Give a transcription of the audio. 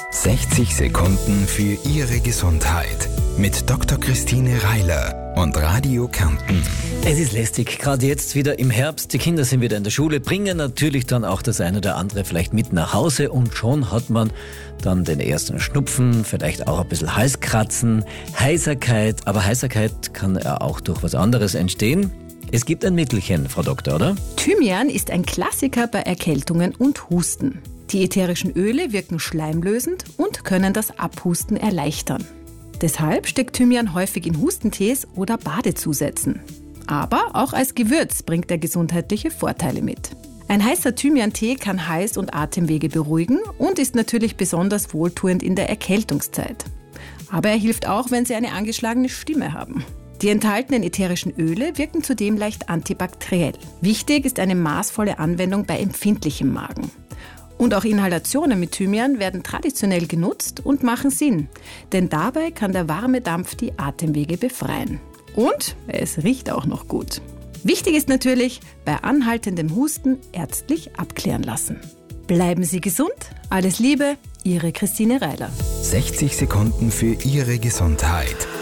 60 Sekunden für Ihre Gesundheit mit Dr. Christine Reiler und Radio Kärnten. Es ist lästig, gerade jetzt wieder im Herbst. Die Kinder sind wieder in der Schule, bringen natürlich dann auch das eine oder andere vielleicht mit nach Hause und schon hat man dann den ersten Schnupfen, vielleicht auch ein bisschen Halskratzen, Heiserkeit. Aber Heiserkeit kann ja auch durch was anderes entstehen. Es gibt ein Mittelchen, Frau Doktor, oder? Thymian ist ein Klassiker bei Erkältungen und Husten. Die ätherischen Öle wirken schleimlösend und können das Abhusten erleichtern. Deshalb steckt Thymian häufig in Hustentees oder Badezusätzen. Aber auch als Gewürz bringt er gesundheitliche Vorteile mit. Ein heißer Thymian-Tee kann Hals- und Atemwege beruhigen und ist natürlich besonders wohltuend in der Erkältungszeit. Aber er hilft auch, wenn Sie eine angeschlagene Stimme haben. Die enthaltenen ätherischen Öle wirken zudem leicht antibakteriell. Wichtig ist eine maßvolle Anwendung bei empfindlichem Magen. Und auch Inhalationen mit Thymian werden traditionell genutzt und machen Sinn, denn dabei kann der warme Dampf die Atemwege befreien. Und es riecht auch noch gut. Wichtig ist natürlich, bei anhaltendem Husten ärztlich abklären lassen. Bleiben Sie gesund, alles Liebe, Ihre Christine Reiler. 60 Sekunden für Ihre Gesundheit.